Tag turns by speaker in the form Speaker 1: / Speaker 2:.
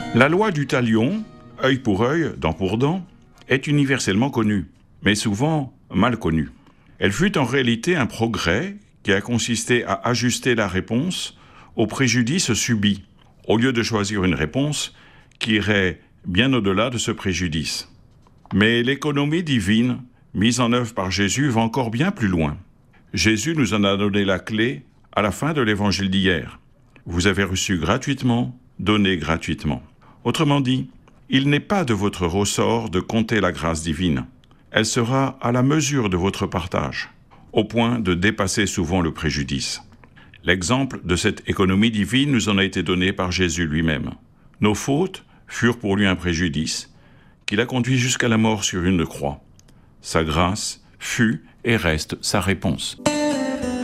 Speaker 1: La loi du talion, œil pour œil, dent pour dent, est universellement connue, mais souvent mal connue. Elle fut en réalité un progrès qui a consisté à ajuster la réponse au préjudice subi, au lieu de choisir une réponse qui irait bien au-delà de ce préjudice. Mais l'économie divine, mise en œuvre par Jésus, va encore bien plus loin. Jésus nous en a donné la clé à la fin de l'évangile d'hier. Vous avez reçu gratuitement, donnez gratuitement. Autrement dit, il n'est pas de votre ressort de compter la grâce divine. Elle sera à la mesure de votre partage, au point de dépasser souvent le préjudice. L'exemple de cette économie divine nous en a été donné par Jésus lui-même. Nos fautes furent pour lui un préjudice qui l'a conduit jusqu'à la mort sur une croix. Sa grâce fut et reste sa réponse.